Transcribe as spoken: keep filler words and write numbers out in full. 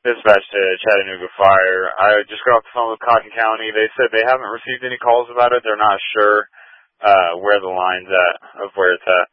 Dispatch to Chattanooga Fire. I just got off the phone with Cotton County. They said they haven't received any calls about it. They're not sure uh, where the line's at, of where it's at.